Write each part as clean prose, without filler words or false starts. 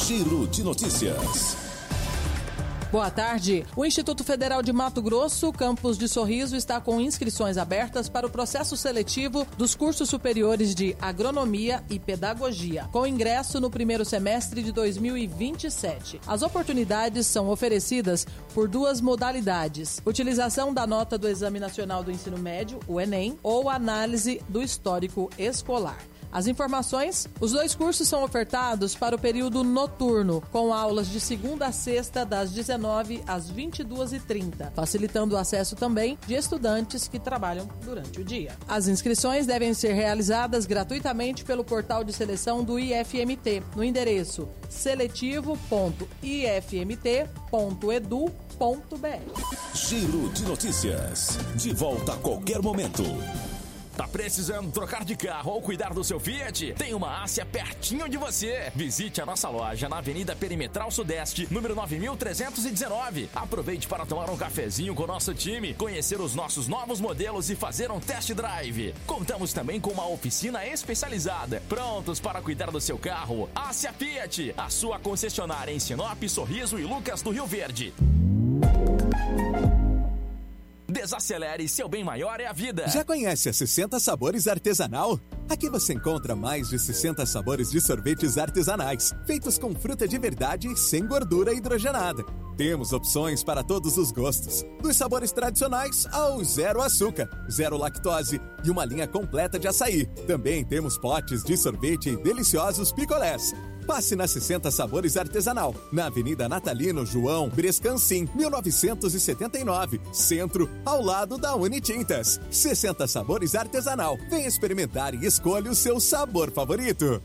Giro de Notícias. Boa tarde. O Instituto Federal de Mato Grosso, campus de Sorriso, está com inscrições abertas para o processo seletivo dos cursos superiores de Agronomia e Pedagogia, com ingresso no primeiro semestre de 2027. As oportunidades são oferecidas por duas modalidades: utilização da nota do Exame Nacional do Ensino Médio, o Enem, ou análise do histórico escolar. As informações: os dois cursos são ofertados para o período noturno, com aulas de segunda a sexta, das 19 às 22h30, facilitando o acesso também de estudantes que trabalham durante o dia. As inscrições devem ser realizadas gratuitamente pelo portal de seleção do IFMT, no endereço seletivo.ifmt.edu.br. Giro de Notícias. De volta a qualquer momento. Tá precisando trocar de carro ou cuidar do seu Fiat? Tem uma Ásia pertinho de você. Visite a nossa loja na Avenida Perimetral Sudeste, número 9319. Aproveite para tomar um cafezinho com o nosso time, conhecer os nossos novos modelos e fazer um test drive. Contamos também com uma oficina especializada. Prontos para cuidar do seu carro? Ásia Fiat, a sua concessionária em Sinop, Sorriso e Lucas do Rio Verde. Desacelere, seu bem maior é a vida. Já conhece a 60 Sabores Artesanal? Aqui você encontra mais de 60 sabores de sorvetes artesanais, feitos com fruta de verdade e sem gordura hidrogenada. Temos opções para todos os gostos, dos sabores tradicionais ao zero açúcar, zero lactose e uma linha completa de açaí. Também temos potes de sorvete e deliciosos picolés. Passe na 60 Sabores Artesanal, na Avenida Natalino João Brescancin, 1979, Centro, ao lado da Unitintas. 60 Sabores Artesanal. Venha experimentar e escolha o seu sabor favorito.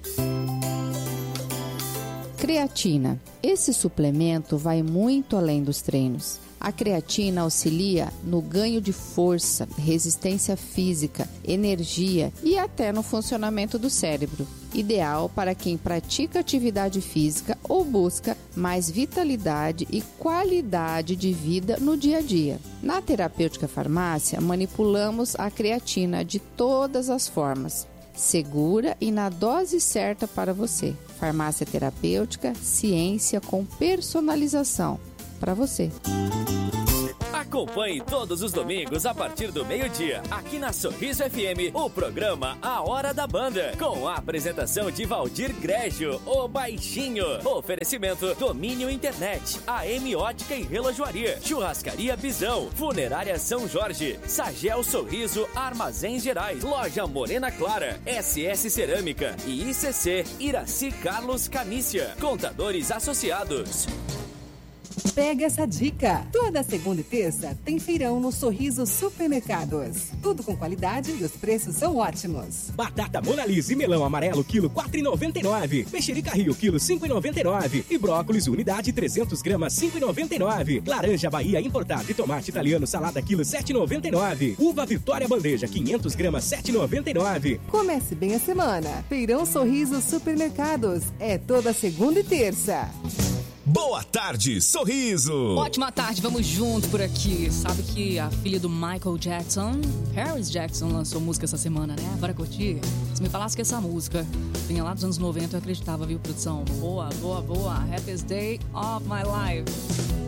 Creatina. Esse suplemento vai muito além dos treinos. A creatina auxilia no ganho de força, resistência física, energia e até no funcionamento do cérebro. Ideal para quem pratica atividade física ou busca mais vitalidade e qualidade de vida no dia a dia. Na Terapêutica Farmácia, manipulamos a creatina de todas as formas, segura e na dose certa para você. Farmácia Terapêutica, ciência com personalização para você. Acompanhe todos os domingos a partir do meio-dia, aqui na Sorriso FM, o programa A Hora da Banda, com a apresentação de Valdir Grégio, o Baixinho. Oferecimento Domínio Internet, AM Ótica e Relojoaria, Churrascaria Bisão, Funerária São Jorge, Sagel Sorriso Armazéns Gerais, Loja Morena Clara, SS Cerâmica e ICC Iraci Carlos Canícia, Contadores Associados. Pega essa dica! Toda segunda e terça tem feirão no Sorriso Supermercados. Tudo com qualidade e os preços são ótimos. Batata Mona Lisa e melão amarelo, quilo 4,99. Mexerica Rio, quilo 5,99. E brócolis, unidade 300 gramas, 5,99. Laranja Bahia importada e tomate italiano salada, quilo 7,99. Uva Vitória Bandeja, 500 gramas, 7,99. Comece bem a semana. Feirão Sorriso Supermercados. É toda segunda e terça. Boa tarde, Sorriso! Ótima tarde, vamos junto por aqui. Sabe que a filha do Michael Jackson, Paris Jackson, lançou música essa semana, né? Bora curtir? Se me falasse que essa música vinha lá dos anos 90, eu acreditava, viu, produção? Boa, boa, boa. Happiest Day of My Life.